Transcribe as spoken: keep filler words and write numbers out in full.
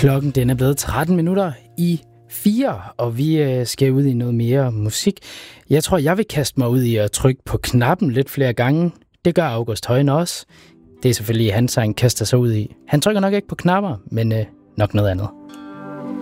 Klokken den er blevet tretten minutter i fire, og vi skal ud i noget mere musik. Jeg tror, jeg vil kaste mig ud i at trykke på knappen lidt flere gange. Det gør August Højen også. Det er selvfølgelig hans sang kaster sig ud i. Han trykker nok ikke på knapper, men øh, nok noget andet.